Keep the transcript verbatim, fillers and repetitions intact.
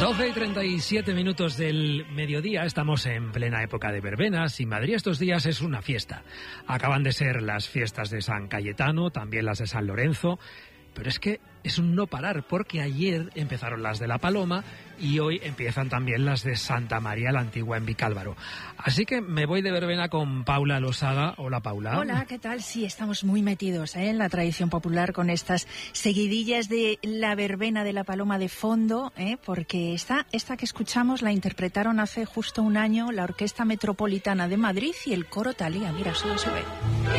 doce y treinta y siete minutos del mediodía, estamos en plena época de verbenas y Madrid estos días es una fiesta. Acaban de ser las fiestas de San Cayetano, también las de San Lorenzo, pero es que es un no parar porque ayer empezaron las de La Paloma y hoy empiezan también las de Santa María la Antigua en Vicálvaro. Así que me voy de verbena con Paula Losaga. Hola, Paula. Hola, ¿qué tal? Sí, estamos muy metidos ¿eh? en la tradición popular con estas seguidillas de la verbena de La Paloma de fondo, ¿eh? porque esta, esta que escuchamos la interpretaron hace justo un año la Orquesta Metropolitana de Madrid y el Coro Thalía. Mira, solo se ve.